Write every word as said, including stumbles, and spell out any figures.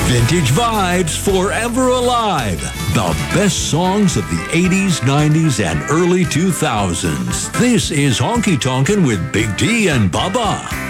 Vintage vibes forever alive. The best songs of the eighties, nineties, and early two thousands. This is Honky Tonkin' with Big T and Bubba.